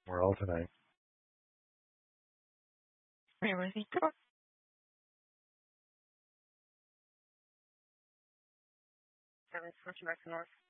We're all tonight. Where was he from? From North.